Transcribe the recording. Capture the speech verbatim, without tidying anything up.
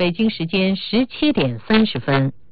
北京时间十七点三十分。